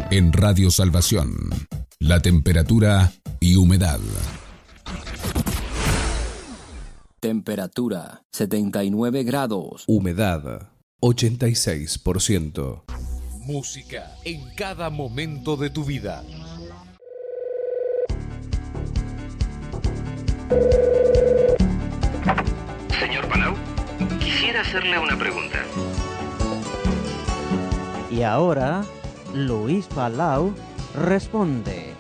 En Radio Salvación, la temperatura y humedad. Temperatura 79 grados. Humedad 86%. Música en cada momento de tu vida. Señor Palau, quisiera hacerle una pregunta. Y ahora, Luis Palau responde.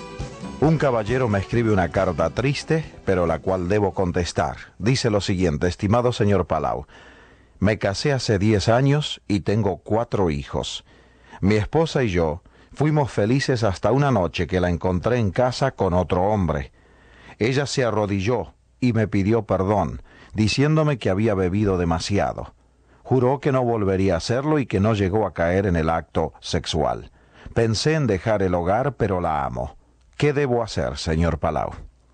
Un caballero me escribe una carta triste, pero la cual debo contestar. Dice lo siguiente: estimado señor Palau, me casé hace 10 años y tengo 4 hijos. Mi esposa y yo fuimos felices hasta una noche que la encontré en casa con otro hombre. Ella se arrodilló y me pidió perdón, diciéndome que había bebido demasiado. Juró que no volvería a hacerlo y que no llegó a caer en el acto sexual. Pensé en dejar el hogar, pero la amo. ¿Qué debo hacer, señor Palau?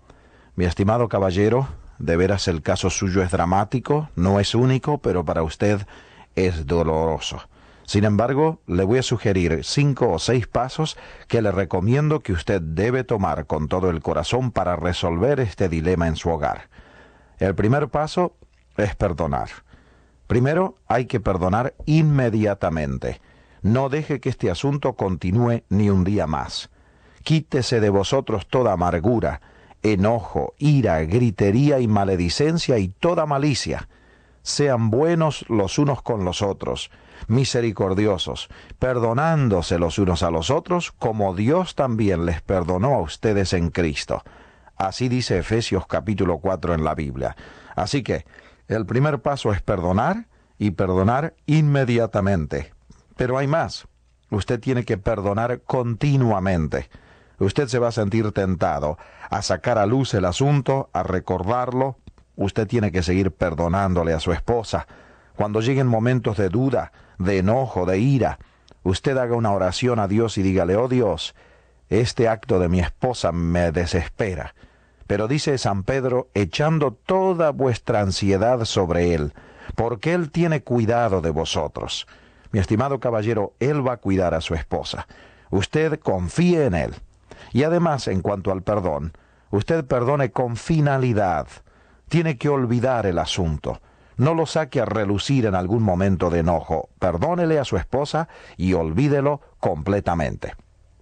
Mi estimado caballero, de veras el caso suyo es dramático, no es único, pero para usted es doloroso. Sin embargo, le voy a sugerir 5 o 6 pasos que le recomiendo que usted debe tomar con todo el corazón para resolver este dilema en su hogar. El primer paso es perdonar. Primero, hay que perdonar inmediatamente. No deje que este asunto continúe ni un día más. Quítese de vosotros toda amargura, enojo, ira, gritería y maledicencia y toda malicia. Sean buenos los unos con los otros, misericordiosos, perdonándose los unos a los otros, como Dios también les perdonó a ustedes en Cristo. Así dice Efesios capítulo 4 en la Biblia. Así que el primer paso es perdonar y perdonar inmediatamente. Pero hay más. Usted tiene que perdonar continuamente. Usted se va a sentir tentado a sacar a luz el asunto, a recordarlo. Usted tiene que seguir perdonándole a su esposa. Cuando lleguen momentos de duda, de enojo, de ira, usted haga una oración a Dios y dígale: oh Dios, este acto de mi esposa me desespera. Pero dice San Pedro, echando toda vuestra ansiedad sobre Él, porque Él tiene cuidado de vosotros. Mi estimado caballero, Él va a cuidar a su esposa. Usted confíe en Él. Y además, en cuanto al perdón, usted perdone con finalidad. Tiene que olvidar el asunto. No lo saque a relucir en algún momento de enojo. Perdónele a su esposa y olvídelo completamente.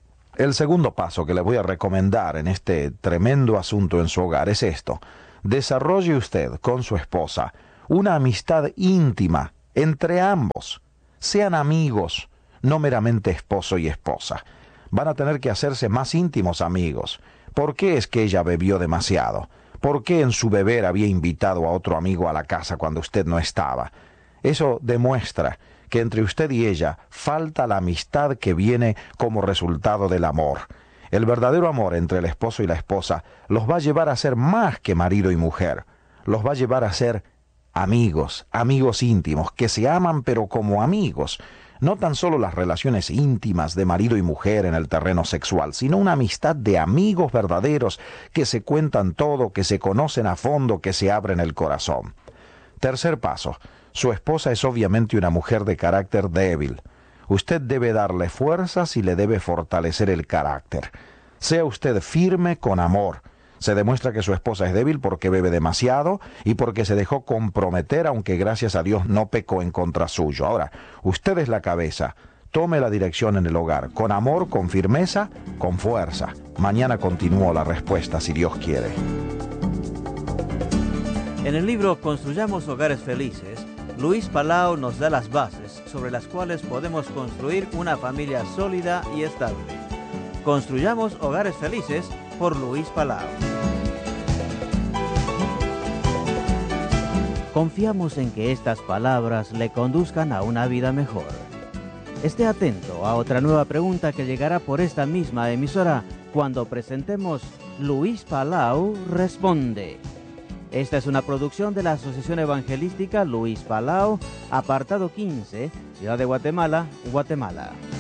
El segundo paso que le voy a recomendar en este tremendo asunto en su hogar es esto. Desarrolle usted con su esposa una amistad íntima entre ambos. Sean amigos, no meramente esposo y esposa. Van a tener que hacerse más íntimos amigos. ¿Por qué es que ella bebió demasiado? ¿Por qué en su beber había invitado a otro amigo a la casa cuando usted no estaba? Eso demuestra que entre usted y ella falta la amistad que viene como resultado del amor. El verdadero amor entre el esposo y la esposa los va a llevar a ser más que marido y mujer. Los va a llevar a ser amigos, amigos íntimos, que se aman pero como amigos. No tan solo las relaciones íntimas de marido y mujer en el terreno sexual, sino una amistad de amigos verdaderos que se cuentan todo, que se conocen a fondo, que se abren el corazón. Tercer paso. Su esposa es obviamente una mujer de carácter débil. Usted debe darle fuerzas y le debe fortalecer el carácter. Sea usted firme con amor. Se demuestra que su esposa es débil porque bebe demasiado y porque se dejó comprometer, aunque gracias a Dios no pecó en contra suyo. Ahora, usted es la cabeza. Tome la dirección en el hogar, con amor, con firmeza, con fuerza. Mañana continúo la respuesta, si Dios quiere. En el libro Construyamos Hogares Felices, Luis Palau nos da las bases sobre las cuales podemos construir una familia sólida y estable. Construyamos Hogares Felices por Luis Palau. Confiamos en que estas palabras le conduzcan a una vida mejor. Esté atento a otra nueva pregunta que llegará por esta misma emisora cuando presentemos Luis Palau Responde. Esta es una producción de la Asociación Evangelística Luis Palau, apartado 15, Ciudad de Guatemala, Guatemala.